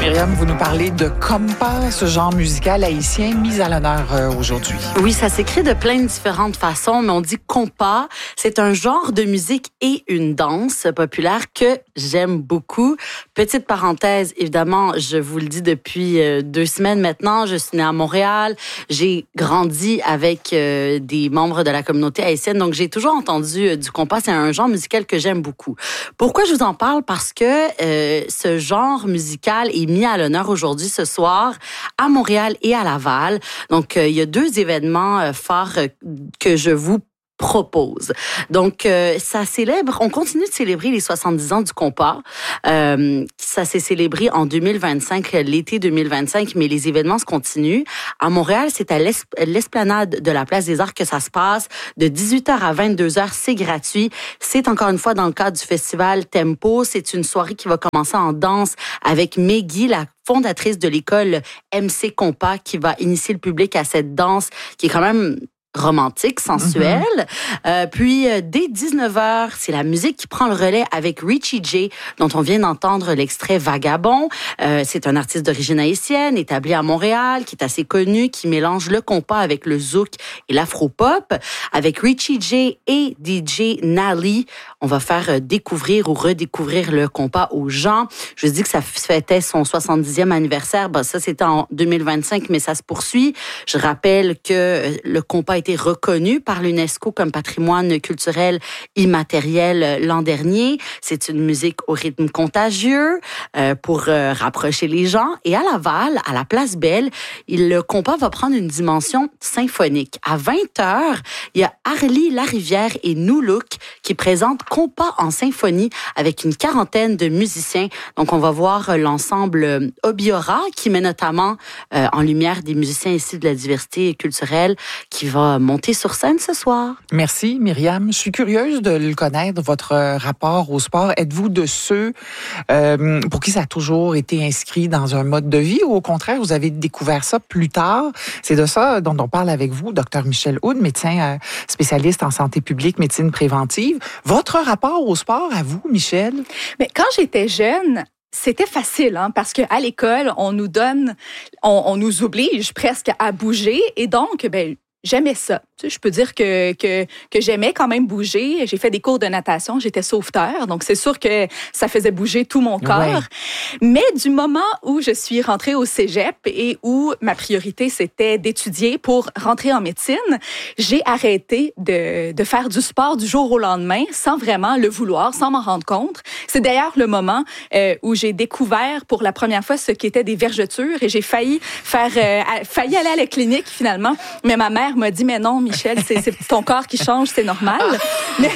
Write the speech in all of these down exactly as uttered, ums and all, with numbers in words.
Myriam, vous nous parlez de compas, ce genre musical haïtien mis à l'honneur euh, aujourd'hui. Oui, ça s'écrit de plein de différentes façons, mais on dit compas. C'est un genre de musique et une danse populaire que j'aime beaucoup. Petite parenthèse, évidemment, je vous le dis depuis euh, deux semaines maintenant, je suis née à Montréal. J'ai grandi avec euh, des membres de la communauté haïtienne, donc j'ai toujours entendu euh, du compas. C'est un genre musical que j'aime beaucoup. Pourquoi je vous en parle? Parce que euh, ce genre musical est mis à l'honneur aujourd'hui, ce soir, à Montréal et à Laval. Donc, euh, il y a deux événements euh, forts euh, que je vous propose. Donc, euh, ça célèbre, on continue de célébrer les soixante-dix ans du compas. Euh, ça s'est célébré en deux mille vingt-cinq, l'été deux mille vingt-cinq, mais les événements se continuent. À Montréal, c'est à l'esplanade de la Place des Arts que ça se passe. De dix-huit heures à vingt-deux heures, c'est gratuit. C'est encore une fois dans le cadre du festival Tempo. C'est une soirée qui va commencer en danse avec Meggy, la fondatrice de l'école M C Compas, qui va initier le public à cette danse qui est quand même romantique, sensuelle. Mm-hmm. Euh, puis, euh, dès dix-neuf heures, c'est la musique qui prend le relais avec Richie J, dont on vient d'entendre l'extrait Vagabond. Euh, c'est un artiste d'origine haïtienne, établi à Montréal, qui est assez connu, qui mélange le compas avec le zouk et l'afro-pop. Avec Richie J et D J Nally, on va faire découvrir ou redécouvrir le compas aux gens. Je vous dis que ça fêtait son soixante-dixième anniversaire. Ben, ça, c'était en deux mille vingt-cinq, mais ça se poursuit. Je rappelle que le compas a été reconnu par l'UNESCO comme patrimoine culturel immatériel l'an dernier. C'est une musique au rythme contagieux euh, pour euh, rapprocher les gens. Et à Laval, à la Place Belle, il, le compas va prendre une dimension symphonique. À vingt heures, il y a Arlie Larivière et New Look qui présentent compas en symphonie avec une quarantaine de musiciens. Donc, on va voir l'ensemble Obiora qui met notamment euh, en lumière des musiciens issus de la diversité culturelle qui va monter sur scène ce soir. Merci, Myriam. Je suis curieuse de le connaître, votre rapport au sport. Êtes-vous de ceux euh, pour qui ça a toujours été inscrit dans un mode de vie ou au contraire, vous avez découvert ça plus tard? C'est de ça dont on parle avec vous, docteur Michel Houd, médecin spécialiste en santé publique, médecine préventive. Votre rapport au sport, à vous, Michel? Mais quand j'étais jeune, c'était facile, hein, parce qu'à l'école, on nous donne, on, on nous oblige presque à bouger, et donc, ben, j'aimais ça. Tu sais, je peux dire que, que, que j'aimais quand même bouger. J'ai fait des cours de natation, j'étais sauveteur, donc c'est sûr que ça faisait bouger tout mon corps. Ouais. Mais du moment où je suis rentrée au cégep et où ma priorité, c'était d'étudier pour rentrer en médecine, j'ai arrêté de, de faire du sport du jour au lendemain sans vraiment le vouloir, sans m'en rendre compte. C'est d'ailleurs le moment euh, où j'ai découvert pour la première fois ce qu'étaient des vergetures et j'ai failli faire, euh, failli aller à la clinique finalement, mais ma mère m'a dit, mais non, Michel, c'est, c'est ton corps qui change, c'est normal. Mais,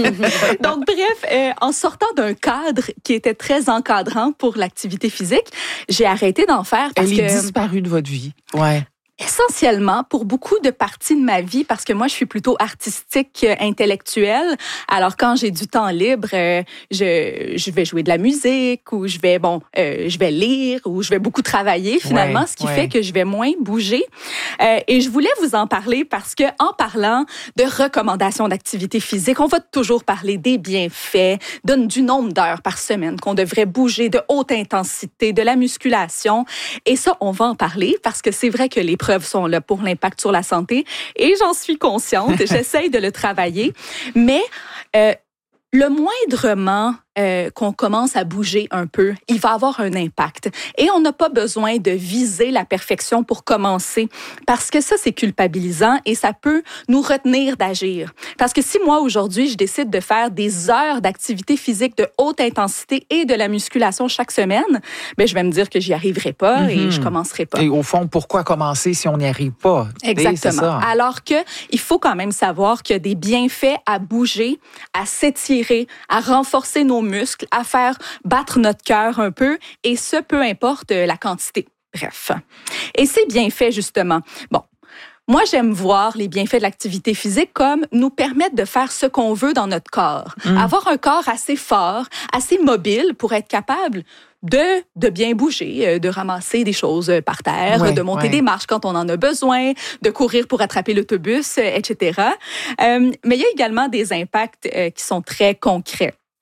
donc, bref, euh, en sortant d'un cadre qui était très encadrant pour l'activité physique, j'ai arrêté d'en faire parce Elle que... Elle est disparue de votre vie. Ouais. Essentiellement, pour beaucoup de parties de ma vie, parce que moi, je suis plutôt artistique, euh, intellectuelle. Alors, quand j'ai du temps libre, euh, je, je vais jouer de la musique ou je vais, bon, euh, je vais lire ou je vais beaucoup travailler, finalement, ouais, ce qui ouais. fait que je vais moins bouger. Euh, et je voulais vous en parler parce que, en parlant de recommandations d'activité physique, on va toujours parler des bienfaits, de, du nombre d'heures par semaine qu'on devrait bouger, de haute intensité, de la musculation. Et ça, on va en parler parce que c'est vrai que les preuves sont là pour l'impact sur la santé et j'en suis consciente. J'essaye de le travailler. Mais euh, le moindrement euh, qu'on commence à bouger un peu, il va avoir un impact. Et on n'a pas besoin de viser la perfection pour commencer parce que ça, c'est culpabilisant et ça peut nous retenir d'agir. Parce que si moi, aujourd'hui, je décide de faire des heures d'activité physique de haute intensité et de la musculation chaque semaine, ben, je vais me dire que j'y arriverai pas mm-hmm. et je commencerai pas. Et au fond, pourquoi commencer si on n'y arrive pas? Exactement. C'est ça. Alors que il faut quand même savoir qu'il y a des bienfaits à bouger, à s'étirer, à renforcer nos muscles, à faire battre notre cœur un peu, et ce, peu importe la quantité. Bref. Et c'est bien fait, justement. Bon. Moi, j'aime voir les bienfaits de l'activité physique comme nous permettre de faire ce qu'on veut dans notre corps. Mmh. Avoir un corps assez fort, assez mobile pour être capable de, de bien bouger, de ramasser des choses par terre, ouais, de monter ouais. des marches quand on en a besoin, de courir pour attraper l'autobus, et cetera. Euh, mais il y a également des impacts euh, qui sont très concrets.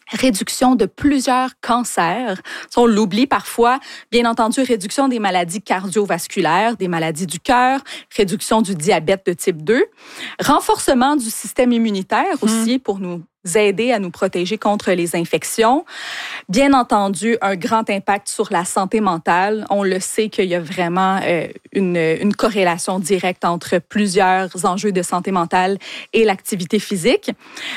réduction de plusieurs cancers. Ça, on l'oublie parfois. Bien entendu, réduction des maladies cardiovasculaires, des maladies du cœur, réduction du diabète de type deux, renforcement du système immunitaire aussi mmh. pour nous aider à nous protéger contre les infections. Bien entendu, un grand impact sur la santé mentale. On le sait qu'il y a vraiment euh, une, une corrélation directe entre plusieurs enjeux de santé mentale et l'activité physique.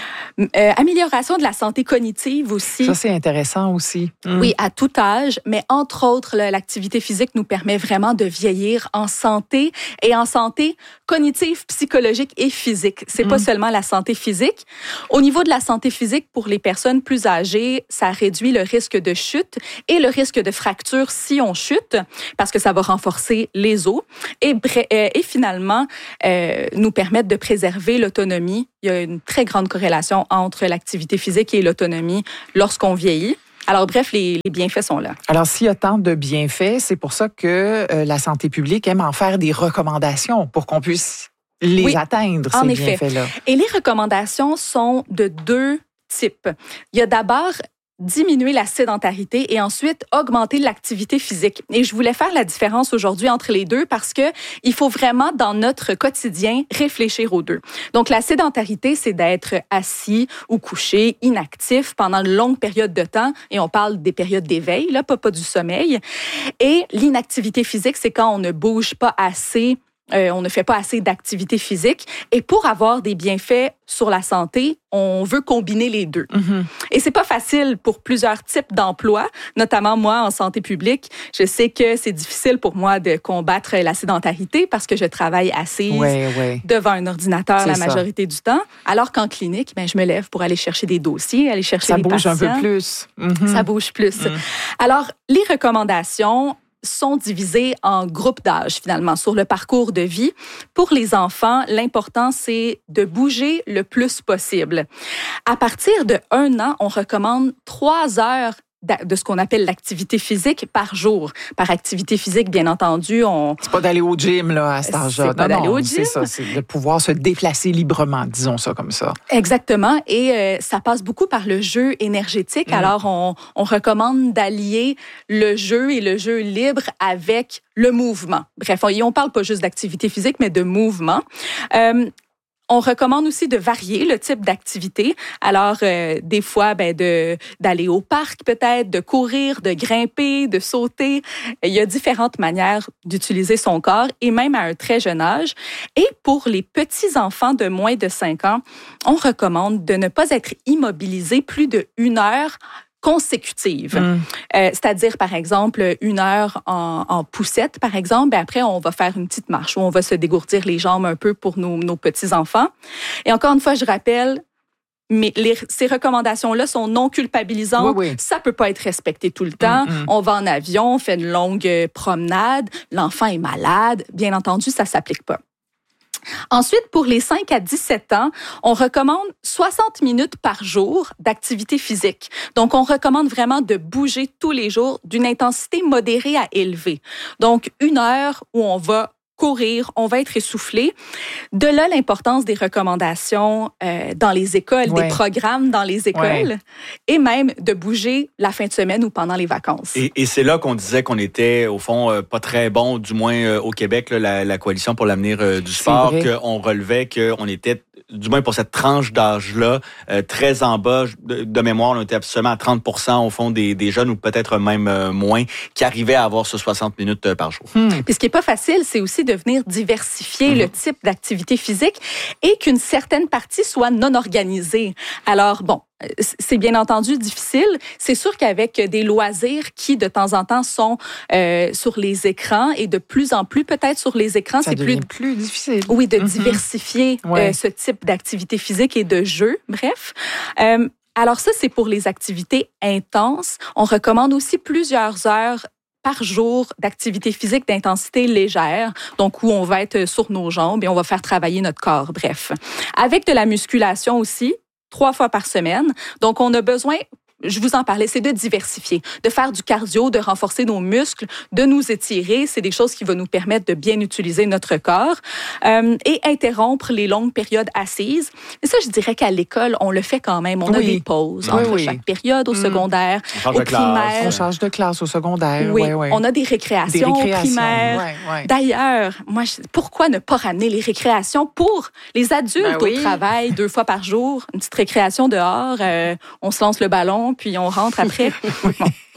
Euh, amélioration de la santé cognitive aussi. Ça, c'est intéressant aussi. Mmh. Oui, à tout âge, mais entre autres, là, l'activité physique nous permet vraiment de vieillir en santé et en santé cognitive, psychologique et physique. C'est mmh. pas seulement la santé physique. Au niveau de la santé physique, pour les personnes plus âgées, ça réduit le risque de chute et le risque de fracture si on chute, parce que ça va renforcer les os et, et finalement euh, nous permettre de préserver l'autonomie. Il y a une très grande corrélation entre l'activité physique et l'autonomie lorsqu'on vieillit. Alors bref, les, les bienfaits sont là. Alors s'il y a tant de bienfaits, c'est pour ça que euh, la santé publique aime en faire des recommandations pour qu'on puisse les oui, atteindre, ces bienfaits-là. Et les recommandations sont de deux types. Il y a d'abord diminuer la sédentarité et ensuite augmenter l'activité physique. Et je voulais faire la différence aujourd'hui entre les deux parce que il faut vraiment, dans notre quotidien, réfléchir aux deux. Donc, la sédentarité, c'est d'être assis ou couché, inactif pendant une longue période de temps. Et on parle des périodes d'éveil, là, pas, pas du sommeil. Et l'inactivité physique, c'est quand on ne bouge pas assez, Euh, on ne fait pas assez d'activité physique. Et pour avoir des bienfaits sur la santé, on veut combiner les deux. Mm-hmm. Et c'est pas facile pour plusieurs types d'emplois, notamment moi en santé publique. Je sais que c'est difficile pour moi de combattre la sédentarité parce que je travaille assise ouais, ouais. devant un ordinateur c'est la majorité ça. du temps. Alors qu'en clinique, ben, je me lève pour aller chercher des dossiers, aller chercher ça des patients. Ça bouge un peu plus. Mm-hmm. Ça bouge plus. Mm. Alors, les recommandations sont divisés en groupes d'âge, finalement, sur le parcours de vie. Pour les enfants, l'important, c'est de bouger le plus possible. À partir de un an, on recommande trois heures de ce qu'on appelle l'activité physique par jour. Par activité physique, bien entendu, on... C'est pas d'aller au gym, là, à cet âge-là. C'est pas non, d'aller non, au gym. C'est ça, c'est de pouvoir se déplacer librement, disons ça comme ça. Exactement. Et euh, ça passe beaucoup par le jeu énergétique. Mm. Alors, on, on recommande d'allier le jeu et le jeu libre avec le mouvement. Bref, on, on parle pas juste d'activité physique, mais de mouvement. Euh, On recommande aussi de varier le type d'activité. Alors, euh, des fois, ben, de, d'aller au parc peut-être, de courir, de grimper, de sauter. Il y a différentes manières d'utiliser son corps et même à un très jeune âge. Et pour les petits-enfants de moins de cinq ans, on recommande de ne pas être immobilisé plus de une heure consécutive. Mm. Euh, c'est-à-dire, par exemple, une heure en, en poussette, par exemple. Ben après, on va faire une petite marche où on va se dégourdir les jambes un peu pour nos, nos petits-enfants. Et encore une fois, je rappelle, mais les, ces recommandations-là sont non culpabilisantes. Oui, oui. Ça peut pas être respecté tout le temps. Mm-hmm. On va en avion, on fait une longue promenade. L'enfant est malade. Bien entendu, ça s'applique pas. Ensuite, pour les cinq à dix-sept ans, on recommande soixante minutes par jour d'activité physique. Donc, on recommande vraiment de bouger tous les jours d'une intensité modérée à élevée. Donc, une heure où on va courir, on va être essoufflé. De là, l'importance des recommandations euh, dans les écoles, ouais. des programmes dans les écoles, ouais. et même de bouger la fin de semaine ou pendant les vacances. Et, et c'est là qu'on disait qu'on était, au fond, euh, pas très bon, du moins euh, au Québec, là, la, la Coalition pour l'avenir euh, du sport, qu'on relevait qu'on était, du moins pour cette tranche d'âge-là, euh, très en bas. De, de mémoire, on était absolument à trente pour cent au fond des, des jeunes, ou peut-être même euh, moins, qui arrivaient à avoir ce soixante minutes euh, par jour. Hmm. Puis ce qui est pas facile, c'est aussi de venir diversifier mmh. le type d'activité physique et qu'une certaine partie soit non organisée. Alors, bon, c'est bien entendu difficile. C'est sûr qu'avec des loisirs qui, de temps en temps, sont euh, sur les écrans et de plus en plus, peut-être sur les écrans, ça c'est devient plus... plus difficile. Oui, de mmh. diversifier ouais. euh, ce type d'activité physique et de jeu, bref. Euh, alors ça, c'est pour les activités intenses. On recommande aussi plusieurs heures par jour d'activité physique d'intensité légère, donc où on va être sur nos jambes et on va faire travailler notre corps, bref. Avec de la musculation aussi, trois fois par semaine. Donc, on a besoin je vous en parlais, c'est de diversifier, de faire du cardio, de renforcer nos muscles, de nous étirer. C'est des choses qui vont nous permettre de bien utiliser notre corps euh, et interrompre les longues périodes assises. Et ça, je dirais qu'à l'école, on le fait quand même. On oui. a des pauses oui, entre oui. chaque période au mmh. secondaire, au primaire. On change de classe au secondaire. Oui, oui, oui. on a des récréations, des récréations au primaire. Ouais, ouais. D'ailleurs, moi, je, pourquoi ne pas ramener les récréations pour les adultes ben oui. au travail deux fois par jour? Une petite récréation dehors, euh, on se lance le ballon, puis on rentre après. Bon.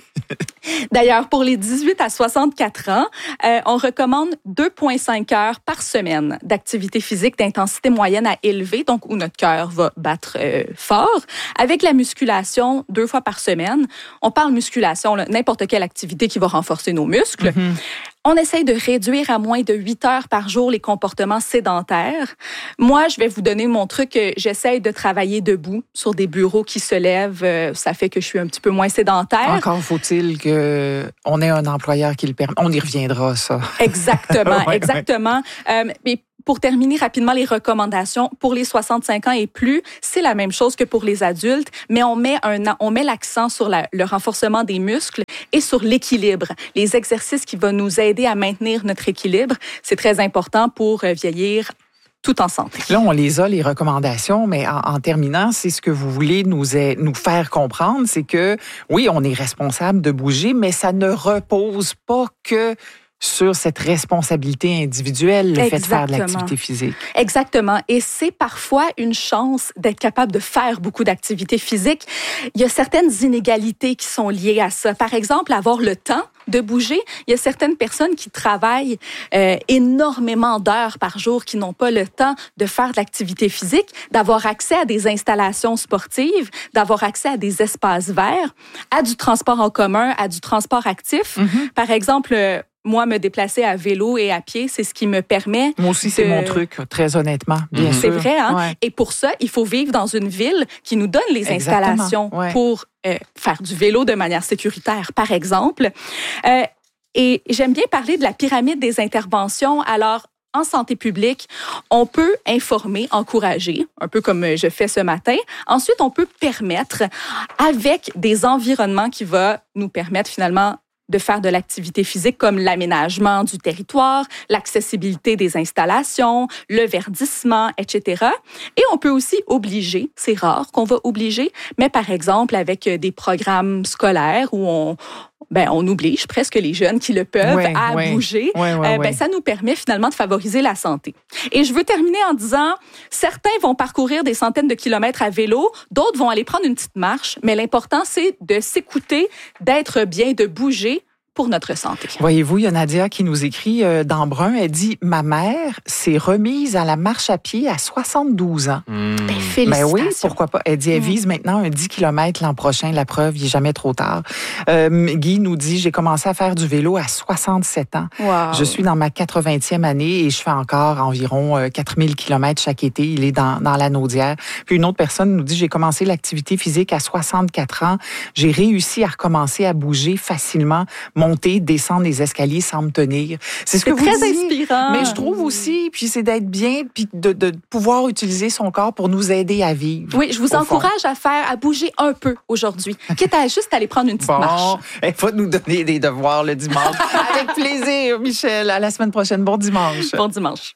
D'ailleurs, pour les dix-huit à soixante-quatre ans, euh, on recommande deux virgule cinq heures par semaine d'activité physique d'intensité moyenne à élevée, donc où notre cœur va battre euh, fort, avec la musculation deux fois par semaine. On parle musculation, là, n'importe quelle activité qui va renforcer nos muscles. Mm-hmm. On essaye de réduire à moins de huit heures par jour les comportements sédentaires. Moi, je vais vous donner mon truc. J'essaye de travailler debout sur des bureaux qui se lèvent. Ça fait que je suis un petit peu moins sédentaire. Encore faut-il qu'on ait un employeur qui le permet. On y reviendra, ça. Exactement, ouais, exactement. Ouais. Euh, mais pour terminer rapidement les recommandations, pour les soixante-cinq ans et plus, c'est la même chose que pour les adultes, mais on met, un, on met l'accent sur la, le renforcement des muscles et sur l'équilibre. Les exercices qui vont nous aider à maintenir notre équilibre, c'est très important pour vieillir tout en santé. Là, on les a, les recommandations, mais en, en terminant, c'est ce que vous voulez nous, nous faire comprendre, c'est que, oui, on est responsable de bouger, mais ça ne repose pas que sur cette responsabilité individuelle, le Exactement. fait de faire de l'activité physique. Exactement. Et c'est parfois une chance d'être capable de faire beaucoup d'activités physiques. Il y a certaines inégalités qui sont liées à ça. Par exemple, avoir le temps de bouger. Il y a certaines personnes qui travaillent euh, énormément d'heures par jour, qui n'ont pas le temps de faire de l'activité physique, d'avoir accès à des installations sportives, d'avoir accès à des espaces verts, à du transport en commun, à du transport actif. Mm-hmm. Par exemple, euh, moi, me déplacer à vélo et à pied, c'est ce qui me permet... Moi aussi, de... c'est mon truc, très honnêtement, bien c'est sûr. C'est vrai, hein? Ouais. Et pour ça, il faut vivre dans une ville qui nous donne les Exactement. installations ouais. pour euh, faire du vélo de manière sécuritaire, par exemple. Euh, et j'aime bien parler de la pyramide des interventions. Alors, en santé publique, on peut informer, encourager, un peu comme je fais ce matin. Ensuite, on peut permettre, avec des environnements qui vont nous permettre finalement de faire de l'activité physique comme l'aménagement du territoire, l'accessibilité des installations, le verdissement, et cetera. Et on peut aussi obliger, c'est rare qu'on va obliger, mais par exemple avec des programmes scolaires où on ben on oblige presque les jeunes qui le peuvent ouais, à ouais. bouger. Ouais, ouais, euh, ben ouais. ça nous permet finalement de favoriser la santé. Et je veux terminer en disant, certains vont parcourir des centaines de kilomètres à vélo, d'autres vont aller prendre une petite marche, mais l'important c'est de s'écouter, d'être bien, de bouger pour notre santé. Voyez-vous, il y a Nadia qui nous écrit euh, d'Embrun. Elle dit « Ma mère s'est remise à la marche à pied à soixante-douze ans. Mmh. » Ben, Ben félicitations. oui, pourquoi pas. Elle dit, elle vise mmh. maintenant un dix kilomètres l'an prochain. La preuve, il n'est jamais trop tard. Euh, Guy nous dit, j'ai commencé à faire du vélo à soixante-sept ans. Wow. Je suis dans ma quatre-vingtième année et je fais encore environ euh, quatre mille kilomètres chaque été. Il est dans, dans la Naudière. Puis une autre personne nous dit, j'ai commencé l'activité physique à soixante-quatre ans. J'ai réussi à recommencer à bouger facilement, monter, descendre les escaliers sans me tenir. C'est ce c'est que vous très dites. inspirant. Mais je trouve aussi, puis c'est d'être bien, puis de, de pouvoir utiliser son corps pour nous aider à vivre. Oui, je vous encourage à faire, à bouger un peu aujourd'hui. Quitte à juste aller prendre une petite bon, marche. Il faut nous donner des devoirs le dimanche. Avec plaisir, Michel. À la semaine prochaine. Bon dimanche. Bon dimanche.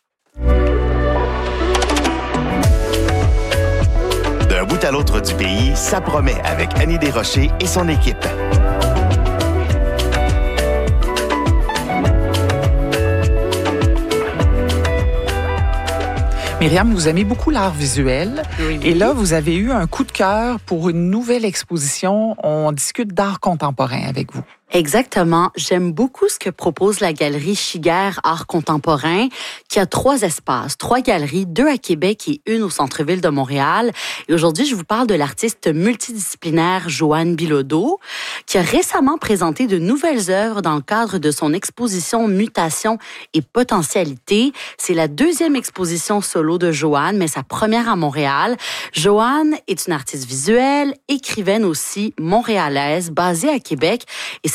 D'un bout à l'autre du pays, ça promet avec Annie Desrochers et son équipe. Myriam, vous aimez beaucoup l'art visuel. Oui. Et là, vous avez eu un coup de cœur pour une nouvelle exposition. On discute d'art contemporain avec vous. Exactement. J'aime beaucoup ce que propose la galerie Giguère Art Contemporain, qui a trois espaces, trois galeries, deux à Québec et une au centre-ville de Montréal. Et aujourd'hui, je vous parle de l'artiste multidisciplinaire Joanne Bilodeau, qui a récemment présenté de nouvelles œuvres dans le cadre de son exposition Mutation et Potentialité. C'est la deuxième exposition solo de Joanne, mais sa première à Montréal. Joanne est une artiste visuelle, écrivaine aussi, montréalaise, basée à Québec, et sa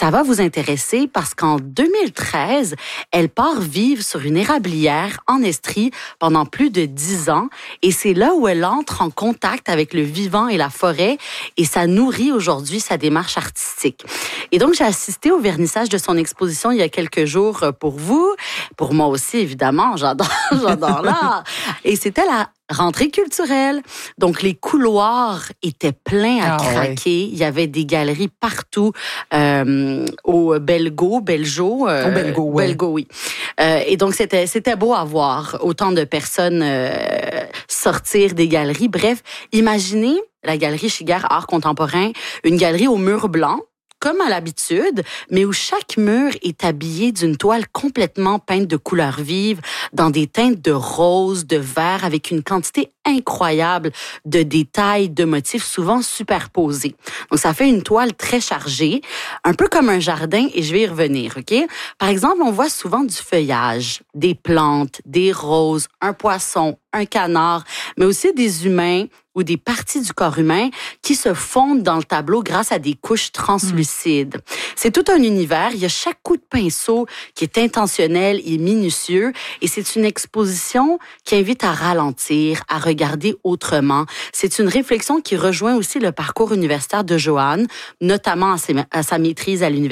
Ça va vous intéresser parce qu'en deux mille treize, elle part vivre sur une érablière en Estrie pendant plus de dix ans. Et c'est là où elle entre en contact avec le vivant et la forêt. Et ça nourrit aujourd'hui sa démarche artistique. Et donc, j'ai assisté au vernissage de son exposition il y a quelques jours pour vous. Pour moi aussi, évidemment, j'adore, j'adore l'art. Et c'était la rentrée culturelle. Donc, les couloirs étaient pleins à ah, craquer. Ouais. Il y avait des galeries partout euh, au Belgo, Beljo. Euh, au Belgo, oui. Belgo, oui. Euh, et donc, c'était, c'était beau à voir. Autant de personnes euh, sortir des galeries. Bref, imaginez la galerie Chigar Art Contemporain, une galerie au mur blanc, comme à l'habitude, mais où chaque mur est habillé d'une toile complètement peinte de couleurs vives, dans des teintes de rose, de vert, avec une quantité incroyable de détails, de motifs souvent superposés. Donc, ça fait une toile très chargée, un peu comme un jardin, et je vais y revenir, OK? Par exemple, on voit souvent du feuillage, des plantes, des roses, un poisson, un canard, mais aussi des humains ou des parties du corps humain qui se fondent dans le tableau grâce à des couches translucides. Mmh. C'est tout un univers. Il y a chaque coup de pinceau qui est intentionnel et minutieux. Et c'est une exposition qui invite à ralentir, à regarder autrement. C'est une réflexion qui rejoint aussi le parcours universitaire de Joanne, notamment à sa maîtrise à l'université